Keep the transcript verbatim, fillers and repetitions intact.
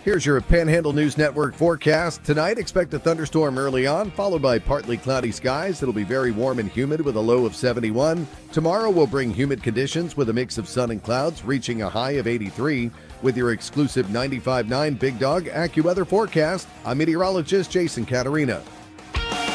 Here's your Panhandle News Network forecast. Tonight, expect a thunderstorm early on, followed by partly cloudy skies. It'll be very warm and humid with a low of seventy-one. Tomorrow will bring humid conditions with a mix of sun and clouds, reaching a high of eighty-three. With your exclusive ninety-five point nine Big Dog AccuWeather forecast, I'm meteorologist Jason Caterina.